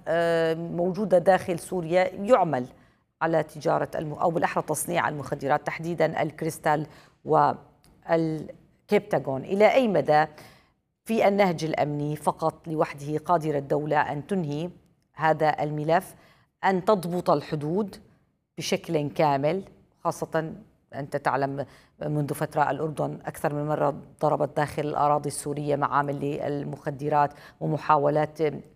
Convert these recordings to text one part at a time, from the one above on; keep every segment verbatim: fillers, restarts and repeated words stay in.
موجودة داخل سوريا يعمل على تجارة الم... أو بالأحرى تصنيع المخدرات، تحديدا الكريستال والكيبتاغون. إلى أي مدى في النهج الأمني فقط لوحده قادرة الدولة أن تنهي هذا الملف، أن تضبط الحدود بشكل كامل؟ خاصة أنت تعلم منذ فترة الأردن أكثر من مرة ضربت داخل الأراضي السورية معامل للمخدرات ومحاولات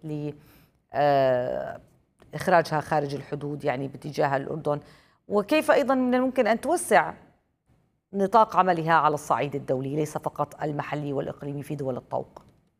لإخراجها خارج الحدود يعني باتجاه الأردن، وكيف أيضا من الممكن أن توسع نطاق عملها على الصعيد الدولي ليس فقط المحلي والإقليمي في دول الطوق؟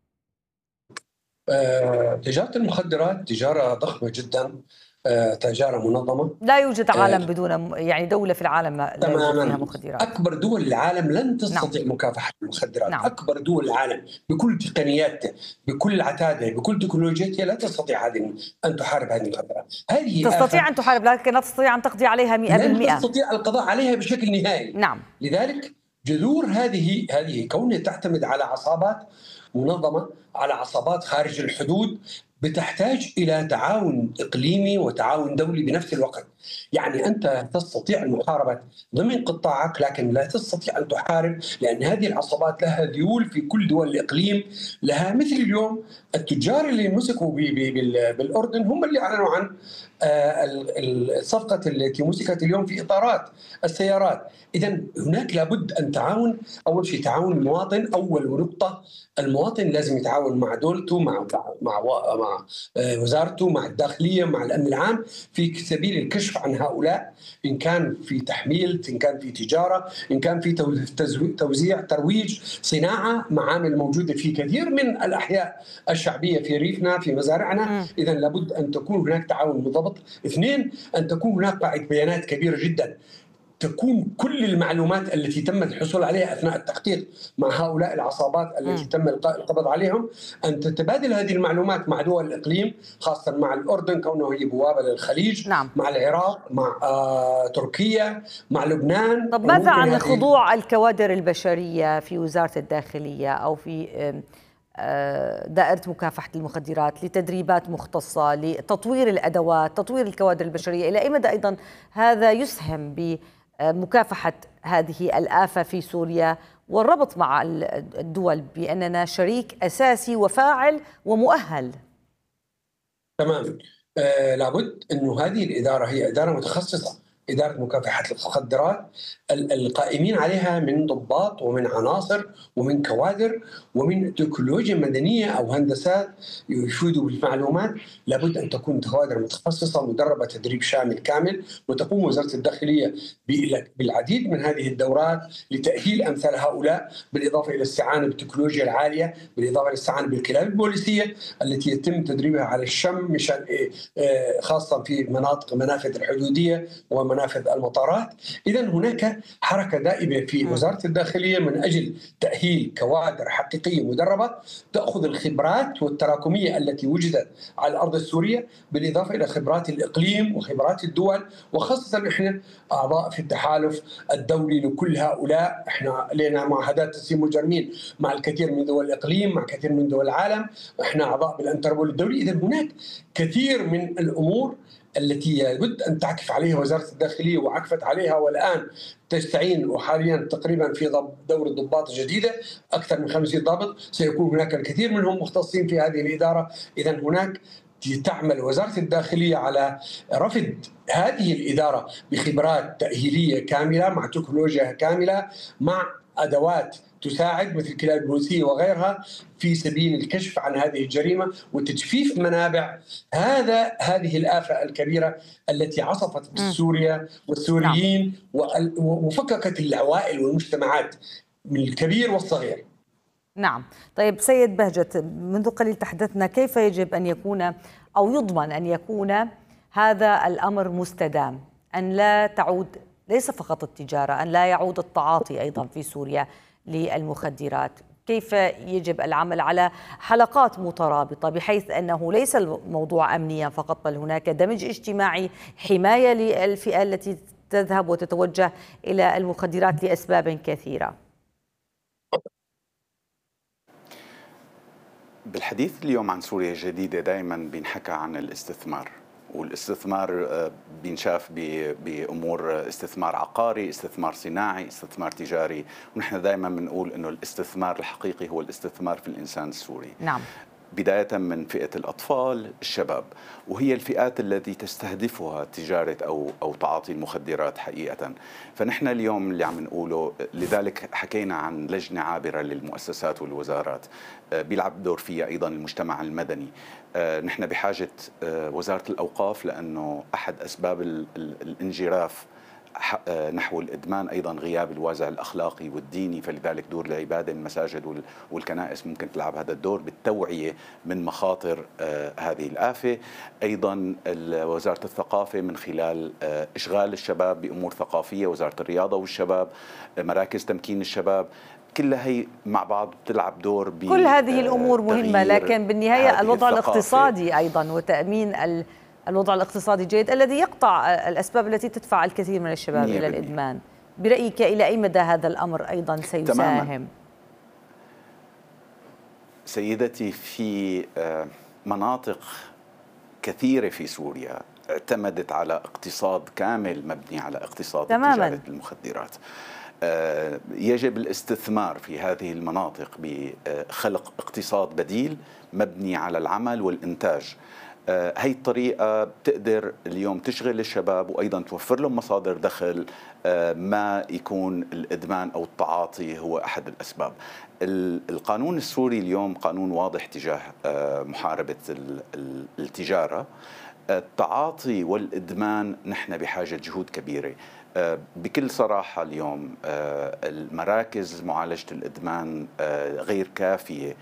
آه، تجارة المخدرات تجارة ضخمة جدا، آه، تجارة منظمة. لا يوجد عالم آه، بدون يعني دولة في العالم لا يوجد فيها تماما. مخدرات. أكبر دول العالم لن نعم. تستطيع مكافحة المخدرات. نعم. أكبر دول العالم بكل تقنياتها، بكل عتادها، بكل تكنولوجياتها لا تستطيع هذه أن تحارب هذه المخدرات. هذه تستطيع آفة أن تحارب لكن لا تستطيع أن تقضي عليها مئة لن بالمئة. تستطيع القضاء عليها بشكل نهائي. نعم. لذلك جذور هذه هذه كونها تعتمد على عصابات منظمة، على عصابات خارج الحدود، بتحتاج إلى تعاون إقليمي وتعاون دولي بنفس الوقت. يعني أنت تستطيع المحاربة ضمن قطاعك، لكن لا تستطيع أن تحارب، لأن هذه العصابات لها ذيول في كل دول الإقليم. لها مثل اليوم التجار اللي مسكوا بالأردن هم اللي أعلنوا عن الصفقة التي مسكت اليوم في إطارات السيارات. إذا هناك لابد أن تعاون. أول شيء تعاون المواطن، أول نقطة المواطن لازم يتعاون مع دولته، مع مع مع وزارته، مع الداخلية، مع الأمن العام في سبيل الكشف عن هؤلاء، إن كان في تحميل، إن كان في تجارة، إن كان في توزيع، ترويج، صناعة، معامل موجودة في كثير من الأحياء الشعبية في ريفنا، في مزارعنا. إذا لابد أن تكون هناك تعاون منضبط. اثنين، أن تكون هناك قاعدة بيانات كبيرة جدا، تكون كل المعلومات التي تم الحصول عليها أثناء التحقيق مع هؤلاء العصابات التي م. تم القبض عليهم، أن تتبادل هذه المعلومات مع دول الإقليم، خاصة مع الأردن كونه هي بوابة للخليج. نعم. مع العراق، مع آه تركيا، مع لبنان. طب ماذا عن خضوع الكوادر البشرية في وزارة الداخلية أو في دائرة مكافحة المخدرات لتدريبات مختصة لتطوير الأدوات، تطوير الكوادر البشرية؟ إلى أي مدى أيضا هذا يسهم بمكافحة هذه الآفة في سوريا والربط مع الدول بأننا شريك أساسي وفاعل ومؤهل؟ تمام. آه لابد أنه هذه الإدارة هي إدارة متخصصة، إدارة مكافحة المخدرات، القائمين عليها من ضباط ومن عناصر ومن كوادر ومن تكنولوجيا مدنية أو هندسات يفيدوا بالمعلومات. لابد أن تكون كوادر متخصصة مدربة تدريب شامل كامل، وتقوم وزارة الداخلية بالعديد من هذه الدورات لتأهيل أمثال هؤلاء، بالإضافة إلى الاستعانة بالتكنولوجيا العالية، بالإضافة إلى الاستعانة بالكلاب البوليسية التي يتم تدريبها على الشم مشان خاصة في مناطق منافذ الحدودية ومنافذ المطارات. إذا هناك حركة دائمة في وزارة الداخلية من أجل تأهيل كوادر حقيقية مدربة تأخذ الخبرات والتراكمية التي وجدت على الأرض السورية، بالإضافة إلى خبرات الإقليم وخبرات الدول، وخاصة إحنا أعضاء في التحالف الدولي لكل هؤلاء. إحنا لنا معاهدات تسليم مجرمين مع الكثير من دول الإقليم، مع كثير من دول العالم. إحنا أعضاء بالانتربول الدولي. إذا هناك كثير من الأمور التي يجب أن تعكف عليها وزارة الداخلية وعكفت عليها، والآن تستعين وحاليا تقريبا في دورة ضباط جديدة أكثر من خمسين ضابط، سيكون هناك الكثير منهم مختصين في هذه الإدارة. إذا هناك تعمل وزارة الداخلية على رفض هذه الإدارة بخبرات تأهيلية كاملة، مع تكنولوجيا كاملة، مع أدوات تساعد مثل الكلاب البوليسية وغيرها في سبيل الكشف عن هذه الجريمة وتجفيف منابع هذا هذه الآفة الكبيرة التي عصفت بسوريا والسوريين وفككت العوائل والمجتمعات من الكبير والصغير. نعم. طيب سيد بهجت، منذ قليل تحدثنا كيف يجب أن يكون أو يضمن أن يكون هذا الأمر مستدام، أن لا تعود ليس فقط التجارة، أن لا يعود التعاطي أيضا في سوريا للمخدرات. كيف يجب العمل على حلقات مترابطة بحيث أنه ليس الموضوع أمنيا فقط، بل هناك دمج اجتماعي، حماية للفئة التي تذهب وتتوجه إلى المخدرات لأسباب كثيرة؟ بالحديث اليوم عن سوريا الجديدة دائما بينحكى عن الاستثمار، والاستثمار بينشاف بأمور استثمار عقاري، استثمار صناعي، استثمار تجاري، ونحن دائما بنقول إنه الاستثمار الحقيقي هو الاستثمار في الإنسان السوري. نعم. بداية من فئة الأطفال، الشباب، وهي الفئات التي تستهدفها تجارة أو أو تعاطي المخدرات حقيقة. فنحن اليوم اللي عم نقوله، لذلك حكينا عن لجنة عابرة للمؤسسات والوزارات بيلعب دور فيها أيضا المجتمع المدني. نحن بحاجة وزارة الأوقاف، لأنه أحد أسباب الانجراف نحو الإدمان أيضا غياب الوازع الأخلاقي والديني، فلذلك دور العبادة المساجد والكنائس ممكن تلعب هذا الدور بالتوعية من مخاطر هذه الآفة. أيضا وزارة الثقافة من خلال إشغال الشباب بأمور ثقافية، وزارة الرياضة والشباب، مراكز تمكين الشباب، كلها هي مع بعض بتلعب دور. كل هذه الأمور مهمة، لكن بالنهاية الوضع الاقتصادي أيضا وتأمين ال الوضع الاقتصادي الجيد الذي يقطع الأسباب التي تدفع الكثير من الشباب إلى الإدمان. برأيك إلى أي مدى هذا الأمر أيضا سيساهم؟ تماماً. سيدتي، في مناطق كثيرة في سوريا اعتمدت على اقتصاد كامل مبني على اقتصاد تجارة المخدرات. يجب الاستثمار في هذه المناطق بخلق اقتصاد بديل مبني على العمل والإنتاج. هي الطريقة بتقدر اليوم تشغل الشباب وأيضا توفر لهم مصادر دخل، ما يكون الإدمان أو التعاطي هو أحد الأسباب. القانون السوري اليوم قانون واضح تجاه محاربة التجارة. التعاطي والإدمان نحن بحاجة جهود كبيرة. بكل صراحة اليوم المراكز معالجة الإدمان غير كافية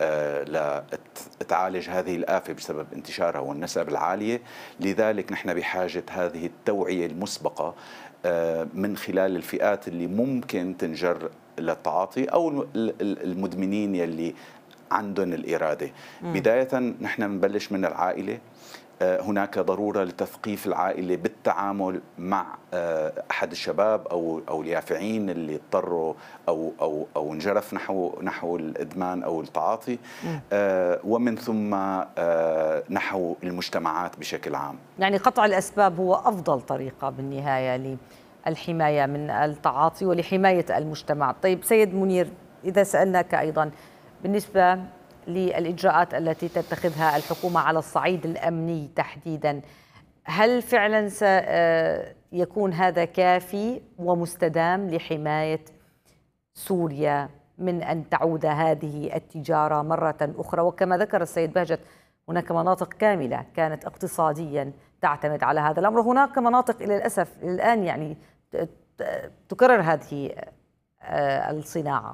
لتعالج هذه الآفة بسبب انتشارها والنسب العالية. لذلك نحن بحاجة هذه التوعية المسبقة من خلال الفئات اللي ممكن تنجر للتعاطي أو المدمنين يلي عندهم الإرادة. م. بداية نحن نبلش من العائلة. هناك ضرورة لتثقيف العائلة بالتعامل مع أحد الشباب أو أو اليافعين اللي اضطروا أو أو أو انجرف نحو نحو الإدمان أو التعاطي، ومن ثم نحو المجتمعات بشكل عام. يعني قطع الأسباب هو أفضل طريقة بالنهاية للحماية من التعاطي ولحماية المجتمع. طيب سيد منير، إذا سألناك أيضا بالنسبة للإجراءات التي تتخذها الحكومة على الصعيد الأمني تحديدا، هل فعلا سيكون هذا كافي ومستدام لحماية سوريا من أن تعود هذه التجارة مرة أخرى؟ وكما ذكر السيد بهجت، هناك مناطق كاملة كانت اقتصاديا تعتمد على هذا الأمر، هناك مناطق إلى الأسف الآن يعني تكرر هذه الصناعة.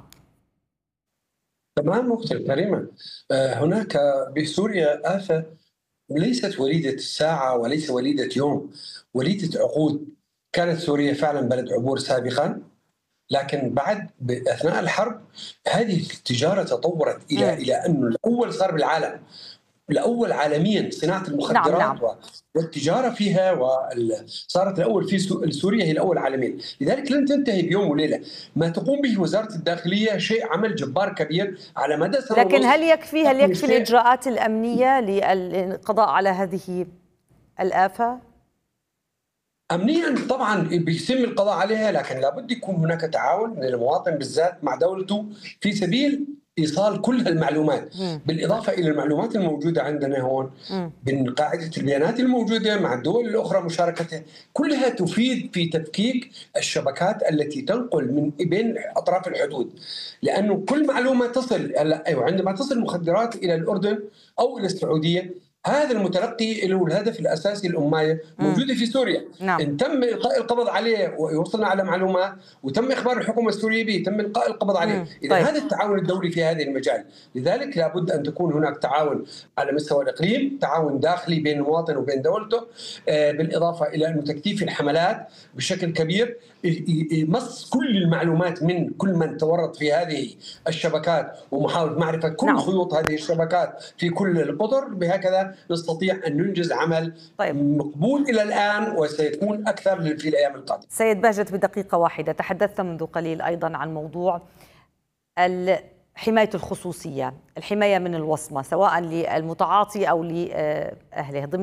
تمام أختي الكريمة، هناك بسوريا آفة ليست وليدة ساعة وليس وليدة يوم، وليدة عقود. كانت سوريا فعلا بلد عبور سابقا، لكن بعد أثناء الحرب هذه التجارة تطورت إلى إلى أنه الأول صار بالعالم، الأول عالميا صناعة المخدرات. نعم نعم. والتجارة فيها، وصارت الأول في سوريا هي الأول عالميا. لذلك لن تنتهي بيوم وليلة. ما تقوم به وزارة الداخلية شيء عمل جبار كبير على مدى سنة. لكن هل يكفي هل يكفي الإجراءات الأمنية للقضاء على هذه الآفة؟ أمنيا طبعا بيتم القضاء عليها، لكن لابد يكون هناك تعاون من المواطن بالذات مع دولته في سبيل إيصال كل المعلومات، م. بالإضافة إلى المعلومات الموجودة عندنا هون من قاعدة البيانات الموجودة مع الدول الأخرى مشاركتها، كلها تفيد في تفكيك الشبكات التي تنقل من بين أطراف الحدود. لأنه كل معلومة تصل أيوة عندما تصل مخدرات إلى الأردن أو إلى السعودية، هذا المتلقي له الهدف الأساسي الأماية موجودة في سوريا. نعم. إن تم إلقاء القبض عليه ويوصلنا على معلومات وتم إخبار الحكومة السورية به، تم إلقاء القبض عليه. إذا طيب. هذا التعاون الدولي في هذا المجال. لذلك لابد أن تكون هناك تعاون على مستوى الإقليم، تعاون داخلي بين المواطن وبين دولته، بالإضافة إلى أنه تكثيف الحملات بشكل كبير، مص كل المعلومات من كل من تورط في هذه الشبكات ومحاولة معرفة كل نعم. خيوط هذه الشبكات في كل القطر. بهكذا نستطيع أن ننجز عمل طيب. مقبول إلى الآن وسيكون أكثر في الأيام القادمة. سيد بهجت، بدقيقة واحدة، تحدثت منذ قليل أيضا عن موضوع حماية الخصوصية، الحماية من الوصمة سواء للمتعاطي أو لأهله ضمن